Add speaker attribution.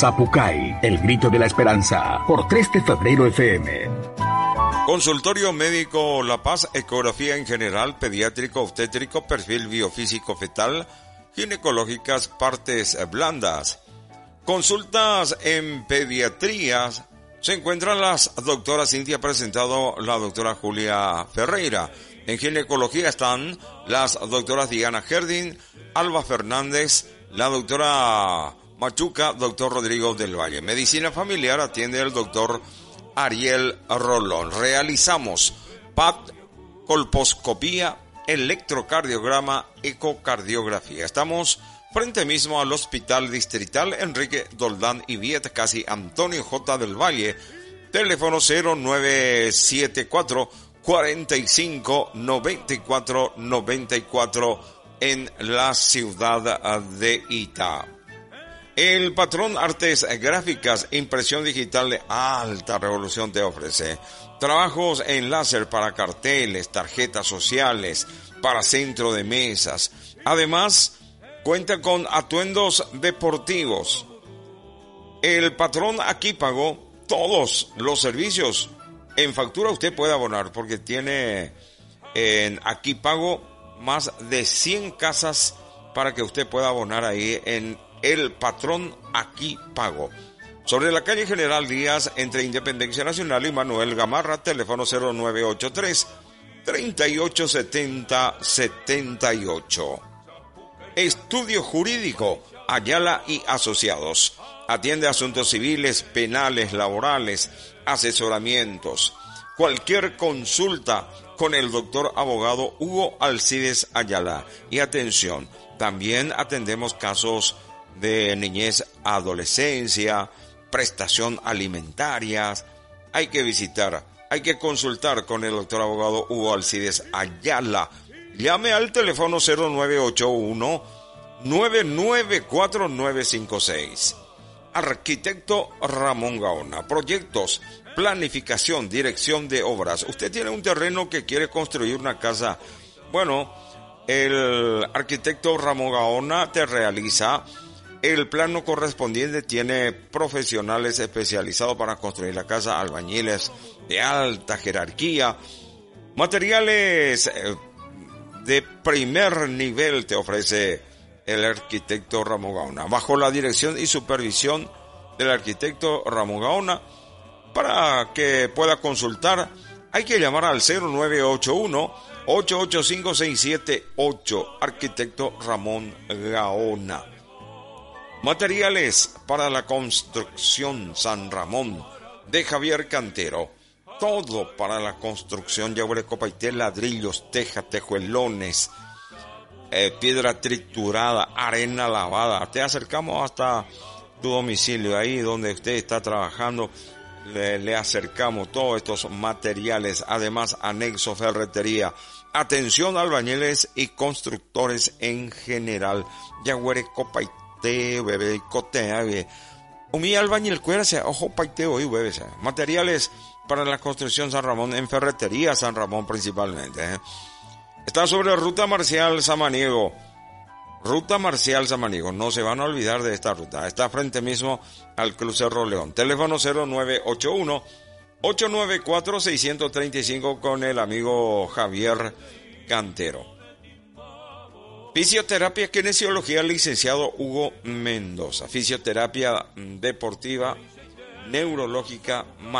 Speaker 1: Zapucay, el grito de la esperanza, por 3 de febrero FM.
Speaker 2: Consultorio Médico La Paz, ecografía en general, pediátrico, obstétrico, perfil biofísico fetal, ginecológicas, partes blandas. Consultas en pediatrías. Se encuentran las doctoras Cintia, presentado la doctora Julia Ferreira. En ginecología están las doctoras Diana Gerdin, Alba Fernández, la doctora Machuca, doctor Rodrigo del Valle. Medicina familiar atiende el doctor Ariel Rolón. Realizamos PAP, colposcopía, electrocardiograma, ecocardiografía. Estamos frente mismo al Hospital Distrital Enrique Doldán y Viet, casi Antonio J. del Valle. Teléfono 0974 45 94 94 en la ciudad de Itá. El Patrón Artes Gráficas, impresión digital de alta revolución te ofrece trabajos en láser para carteles, tarjetas sociales, para centro de mesas. Además, cuenta con atuendos deportivos. El Patrón aquí pagó todos los servicios. En factura usted puede abonar porque tiene en Aquí Pago más de 100 casas para que usted pueda abonar ahí en El Patrón Aquí Pago. Sobre la calle General Díaz, entre Independencia Nacional y Manuel Gamarra, teléfono 0983 3870 78. Estudio Jurídico Ayala y Asociados. Atiende asuntos civiles, penales, laborales, asesoramientos. Cualquier consulta con el doctor abogado Hugo Alcides Ayala. Y atención, también atendemos casos de niñez, adolescencia, prestación alimentaria. Hay que visitar, hay que consultar con el doctor abogado Hugo Alcides Ayala. Llame al teléfono 0981 994956. Arquitecto Ramón Gaona. Proyectos, planificación, dirección de obras. Usted tiene un terreno que quiere construir una casa. Bueno, el arquitecto Ramón Gaona te realiza el plano correspondiente. Tiene profesionales especializados para construir la casa, albañiles de alta jerarquía, materiales de primer nivel te ofrece el arquitecto Ramón Gaona, bajo la dirección y supervisión del arquitecto Ramón Gaona. Para que pueda consultar, hay que llamar al 0981-885-678, arquitecto Ramón Gaona. Materiales para la construcción San Ramón, de Javier Cantero. Todo para la construcción, yaure, copaité, ladrillos, teja, tejuelones, piedra triturada, arena lavada. Te acercamos hasta tu domicilio, ahí donde usted está trabajando. Le acercamos todos estos materiales, además anexo, ferretería. Atención albañiles y constructores en general. Yaguere copaite, bebé, cotea, bebé. Umi albañil cuera se ojo paiteo y bebé. Materiales para la construcción San Ramón, en ferretería San Ramón principalmente. Está sobre Ruta Marcial Samaniego. Ruta Marcial Samaniego, no se van a olvidar de esta ruta. Está frente mismo al Crucero León. Teléfono 0981-894-635 con el amigo Javier Cantero. Fisioterapia, kinesiología, licenciado Hugo Mendoza. Fisioterapia deportiva, neurológica,